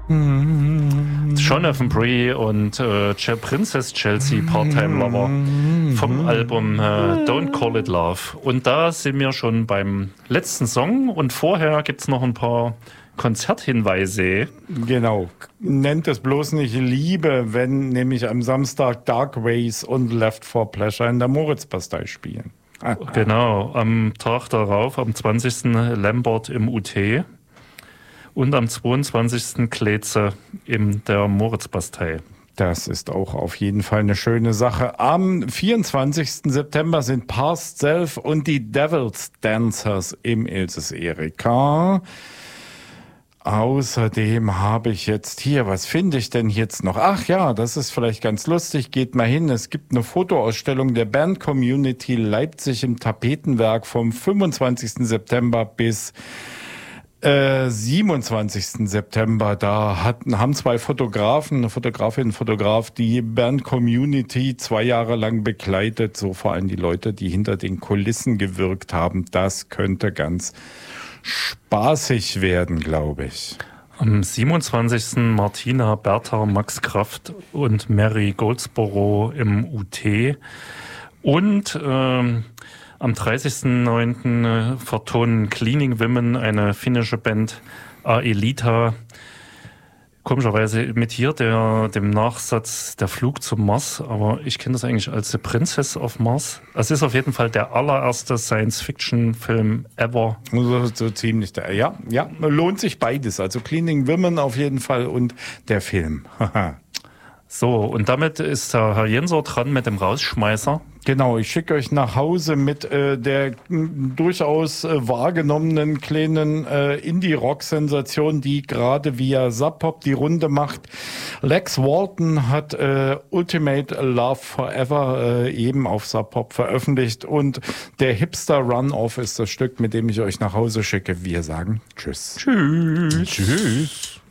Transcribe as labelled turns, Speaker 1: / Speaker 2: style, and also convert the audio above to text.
Speaker 1: Jonathan Brie und Princess Chelsea, Part-Time Lover vom Album Don't Call It Love. Und da sind wir schon beim letzten Song und vorher gibt's noch ein paar Konzerthinweise.
Speaker 2: Genau. Nennt es bloß nicht Liebe, wenn nämlich am Samstag Dark Ways und Left for Pleasure in der Moritzbastei spielen.
Speaker 1: Genau, am Tag darauf, am 20. Lambert im UT und am 22. Kletze in der Moritzbastei.
Speaker 2: Das ist auch auf jeden Fall eine schöne Sache. Am 24. September sind Past Self und die Devil's Dancers im Ilses Erika. Außerdem habe ich jetzt hier, was finde ich denn jetzt noch? Ach ja, das ist vielleicht ganz lustig, geht mal hin. Es gibt eine Fotoausstellung der Band Community Leipzig im Tapetenwerk vom 25. September bis 27. September. Da haben zwei Fotografen, eine Fotografin, ein Fotograf, die Band Community 2 Jahre lang begleitet. So vor allem die Leute, die hinter den Kulissen gewirkt haben. Das könnte ganz spaßig werden, glaube ich.
Speaker 1: Am 27. Martina, Bertha, Max Kraft und Mary Goldsboro im UT. Und am 30.09. vertonen Cleaning Women, eine finnische Band, Aelita, komischerweise mit hier dem Nachsatz Der Flug zum Mars, aber ich kenne das eigentlich als The Princess of Mars. Es ist auf jeden Fall der allererste Science-Fiction-Film ever.
Speaker 2: So ziemlich der. Ja, lohnt sich beides. Also Cleaning Women auf jeden Fall und der Film.
Speaker 1: So, und damit ist der Herr Jensor dran mit dem Rausschmeißer.
Speaker 2: Genau, ich schicke euch nach Hause mit der durchaus wahrgenommenen kleinen Indie-Rock-Sensation, die gerade via Sub Pop die Runde macht. Lex Walton hat Ultimate Love Forever eben auf Sub Pop veröffentlicht und der Hipster Run-Off ist das Stück, mit dem ich euch nach Hause schicke. Wir sagen Tschüss.
Speaker 1: Tschüss.
Speaker 2: Tschüss.